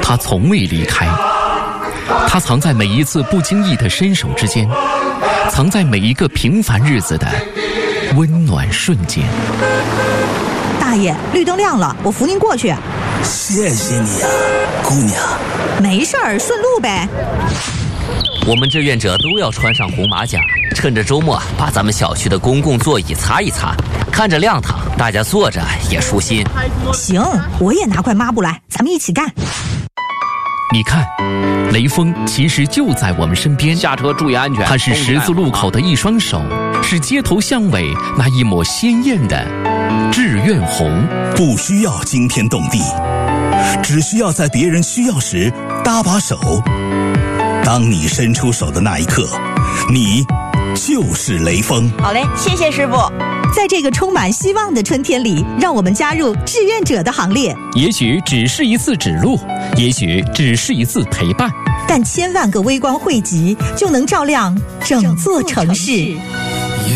他从未离开，他藏在每一次不经意的伸手之间，藏在每一个平凡日子的温暖瞬间。 大爷，绿灯亮了，我扶您过去。 谢谢你啊，姑娘。 没事儿，顺路呗。 我们志愿者都要穿上红马甲，趁着周末把咱们小区的公共座椅擦一擦，看着亮堂，大家坐着也舒心。 行，我也拿块抹布来，咱们一起干。 你看，雷锋其实就在我们身边， 下车注意安全。 他是十字路口的一双手，是街头巷尾那一抹鲜艳的志愿红。 不需要惊天动地，只需要在别人需要时搭把手。当你伸出手的那一刻，你就是雷锋。 好嘞，谢谢师傅。 在这个充满希望的春天里，让我们加入志愿者的行列。 也许只是一次指路，也许只是一次陪伴， 但千万个微光汇集，就能照亮整座城市。